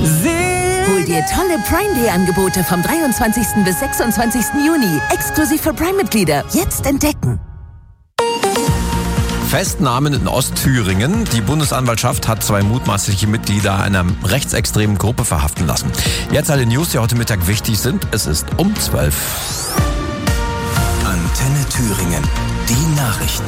Hol dir tolle Prime Day Angebote vom 23. bis 26. Juni. Exklusiv für Prime-Mitglieder. Jetzt entdecken. Festnahmen in Ostthüringen. Die Bundesanwaltschaft hat 2 mutmaßliche Mitglieder einer rechtsextremen Gruppe verhaften lassen. Jetzt alle News, die heute Mittag wichtig sind. Es ist um 12. Antenne Thüringen. Die Nachrichten.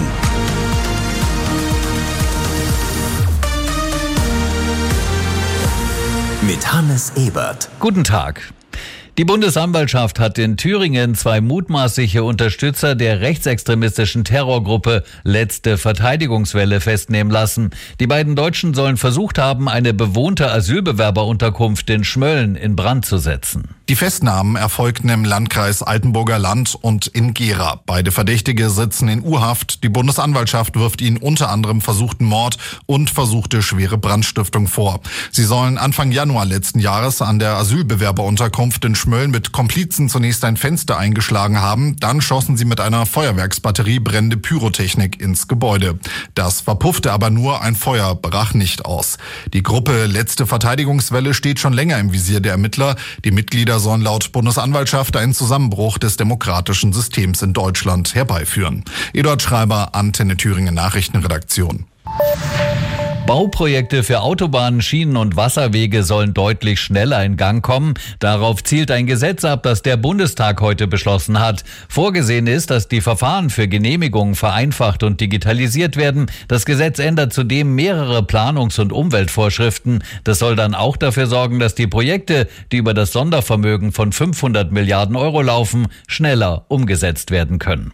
Mit Hannes Ebert. Guten Tag. Die Bundesanwaltschaft hat in Thüringen 2 mutmaßliche Unterstützer der rechtsextremistischen Terrorgruppe Letzte Verteidigungswelle festnehmen lassen. Die beiden Deutschen sollen versucht haben, eine bewohnte Asylbewerberunterkunft in Schmölln in Brand zu setzen. Die Festnahmen erfolgten im Landkreis Altenburger Land und in Gera. Beide Verdächtige sitzen in U-Haft. Die Bundesanwaltschaft wirft ihnen unter anderem versuchten Mord und versuchte schwere Brandstiftung vor. Sie sollen Anfang Januar letzten Jahres an der Asylbewerberunterkunft in Schmölln mit Komplizen zunächst ein Fenster eingeschlagen haben. Dann schossen sie mit einer Feuerwerksbatterie brennende Pyrotechnik ins Gebäude. Das verpuffte aber nur, ein Feuer brach nicht aus. Die Gruppe Letzte Verteidigungswelle steht schon länger im Visier der Ermittler. Die Mitglieder sollen laut Bundesanwaltschaft einen Zusammenbruch des demokratischen Systems in Deutschland herbeiführen. Eduard Schreiber, Antenne Thüringen Nachrichtenredaktion. Bauprojekte für Autobahnen, Schienen und Wasserwege sollen deutlich schneller in Gang kommen. Darauf zielt ein Gesetz ab, das der Bundestag heute beschlossen hat. Vorgesehen ist, dass die Verfahren für Genehmigungen vereinfacht und digitalisiert werden. Das Gesetz ändert zudem mehrere Planungs- und Umweltvorschriften. Das soll dann auch dafür sorgen, dass die Projekte, die über das Sondervermögen von 500 Milliarden Euro laufen, schneller umgesetzt werden können.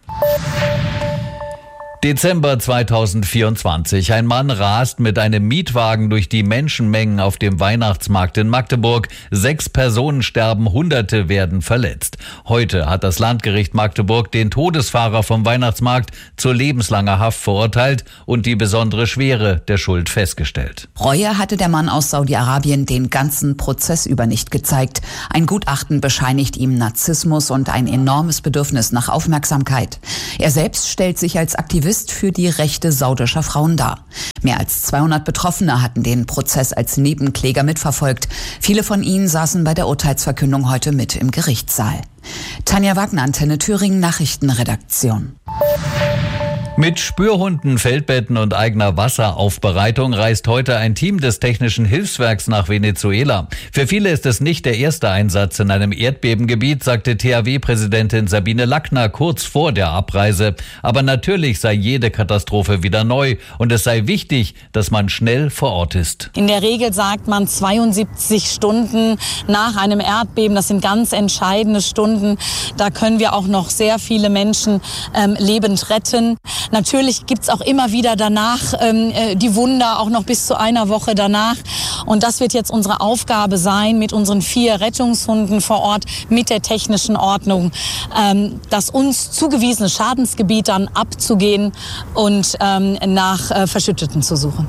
Dezember 2024. Ein Mann rast mit einem Mietwagen durch die Menschenmengen auf dem Weihnachtsmarkt in Magdeburg. 6 Personen sterben, Hunderte werden verletzt. Heute hat das Landgericht Magdeburg den Todesfahrer vom Weihnachtsmarkt zu lebenslanger Haft verurteilt und die besondere Schwere der Schuld festgestellt. Reue hatte der Mann aus Saudi-Arabien den ganzen Prozess über nicht gezeigt. Ein Gutachten bescheinigt ihm Narzissmus und ein enormes Bedürfnis nach Aufmerksamkeit. Er selbst stellt sich als Aktivist für die Rechte saudischer Frauen dar. Mehr als 200 Betroffene hatten den Prozess als Nebenkläger mitverfolgt. Viele von ihnen saßen bei der Urteilsverkündung heute mit im Gerichtssaal. Tanja Wagner, Antenne Thüringen Nachrichtenredaktion. Mit Spürhunden, Feldbetten und eigener Wasseraufbereitung reist heute ein Team des Technischen Hilfswerks nach Venezuela. Für viele ist es nicht der erste Einsatz in einem Erdbebengebiet, sagte THW-Präsidentin Sabine Lackner kurz vor der Abreise. Aber natürlich sei jede Katastrophe wieder neu und es sei wichtig, dass man schnell vor Ort ist. In der Regel sagt man 72 Stunden nach einem Erdbeben. Das sind ganz entscheidende Stunden. Da können wir auch noch sehr viele Menschen lebend retten. Natürlich gibt's auch immer wieder danach die Wunder, auch noch bis zu einer Woche danach. Und das wird jetzt unsere Aufgabe sein, mit unseren 4 Rettungshunden vor Ort, mit der technischen Ordnung, das uns zugewiesene Schadensgebiet dann abzugehen und nach Verschütteten zu suchen.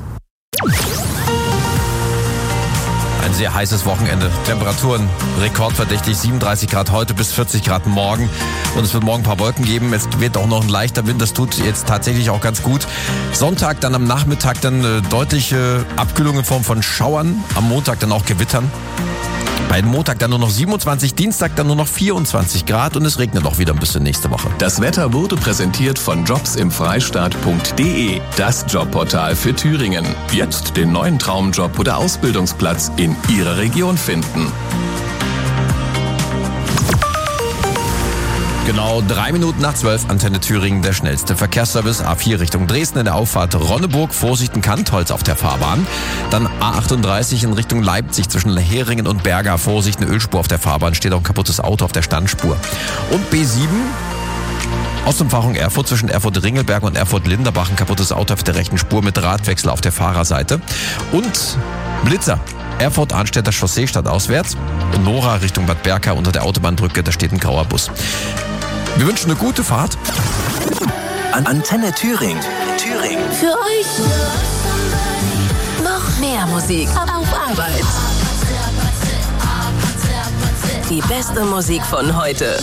Ein sehr heißes Wochenende. Temperaturen rekordverdächtig, 37 Grad heute bis 40 Grad morgen. Und es wird morgen ein paar Wolken geben. Es wird auch noch ein leichter Wind. Das tut jetzt tatsächlich auch ganz gut. Sonntag dann am Nachmittag dann deutliche Abkühlung in Form von Schauern. Am Montag dann auch Gewittern. Bei Montag dann nur noch 27, Dienstag dann nur noch 24 Grad und es regnet auch wieder ein bisschen nächste Woche. Das Wetter wurde präsentiert von jobsimfreistaat.de, das Jobportal für Thüringen. Jetzt den neuen Traumjob oder Ausbildungsplatz in Ihrer Region finden. Genau 3 Minuten nach 12, Antenne Thüringen, der schnellste Verkehrsservice. A4 Richtung Dresden in der Auffahrt Ronneburg, Vorsicht in Kantholz auf der Fahrbahn. Dann A38 in Richtung Leipzig zwischen Heringen und Berga, Vorsicht, eine Ölspur auf der Fahrbahn, steht auch ein kaputtes Auto auf der Standspur. Und B7, Ostumfahrung Erfurt zwischen Erfurt-Ringelberg und Erfurt-Linderbach, ein kaputtes Auto auf der rechten Spur mit Radwechsel auf der Fahrerseite. Und Blitzer. Erfurt-Arnstädter Chaussee stadtauswärts. Nora Richtung Bad Berka unter der Autobahnbrücke, da steht ein grauer Bus. Wir wünschen eine gute Fahrt. Antenne Thüringen. Für euch noch mehr Musik auf Arbeit. Die beste Musik von heute.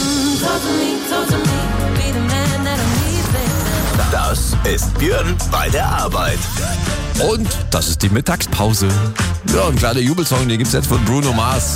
Das ist Björn bei der Arbeit. Und das ist die Mittagspause. Ja, ein kleiner Jubelsong, den gibt's jetzt von Bruno Mars.